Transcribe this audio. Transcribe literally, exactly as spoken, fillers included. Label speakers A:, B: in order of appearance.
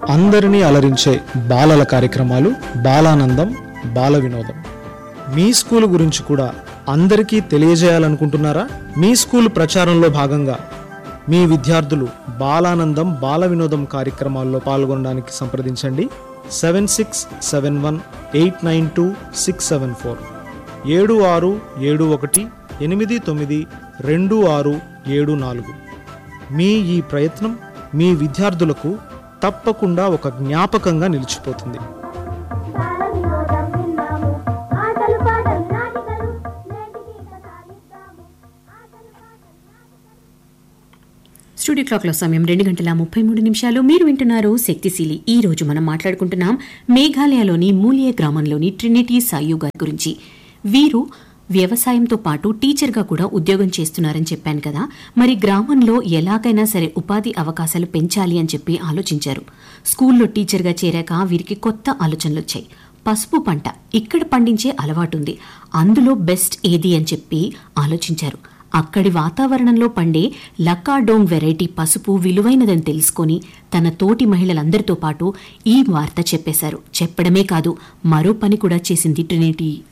A: అందరినీ అలరించే బాలల కార్యక్రమాలు బాలానందం బాల వినోదం. మీ స్కూల్ గురించి కూడా అందరికీ తెలియజేయాలనుకుంటున్నారా? మీ స్కూల్ ప్రచారంలో భాగంగా మీ విద్యార్థులు బాలానందం బాల వినోదం కార్యక్రమాల్లో పాల్గొనడానికి సంప్రదించండి. Seven six seven one eight nine two six seven four ఏడు ఆరు ఏడు ఒకటి ఎనిమిది తొమ్మిది రెండు ఆరు ఏడు నాలుగు. మీ ఈ ప్రయత్నం మీ విద్యార్థులకు తప్పకుండా ఒక జ్ఞాపకంగా నిలిచిపోతుంది.
B: స్టూడియో క్లాక్లో సమయం రెండు గంటల ముప్పై మూడు నిమిషాలు. మీరు వింటున్నారు శక్తిశీలి. ఈ రోజు మనం మాట్లాడుకుంటున్నాం మేఘాలయలోని మూలియే గ్రామంలోని ట్రినిటీ సాయు గారి గురించి. వీరు వ్యవసాయంతో పాటు టీచర్గా కూడా ఉద్యోగం చేస్తున్నారని చెప్పాను కదా. మరి గ్రామంలో ఎలాగైనా సరే ఉపాధి అవకాశాలు పెంచాలి అని చెప్పి ఆలోచించారు. స్కూల్లో టీచర్గా చేరాక వీరికి కొత్త ఆలోచనలు వచ్చాయి. పసుపు పంట ఇక్కడ పండించే అలవాటుంది, అందులో బెస్ట్ ఏది అని చెప్పి ఆలోచించారు. అక్కడి వాతావరణంలో పండే లక్కాడోంగ్ వెరైటీ పసుపు విలువైనదని తెలుసుకొని తన తోటి మహిళలందరితో పాటు ఈ వార్త చెప్పేశారు. చెప్పడమే కాదు, మరో పని కూడా చేసింది ట్రినిటీ